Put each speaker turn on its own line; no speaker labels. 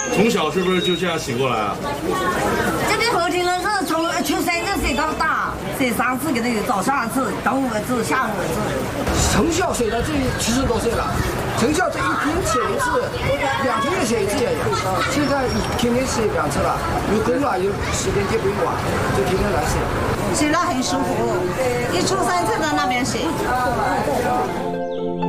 从小是不是就这样醒过来啊？
这里后天呢是从出生就睡到大，睡3次给那个早上一次，中午一次，下午一次。
从小睡到这70多岁了，从小这一天吃一次，2天也吃一次也有。现在天天吃2次了，有空了有时间就不用管，就天天来吃。
洗了很舒服，一出生就在那边洗。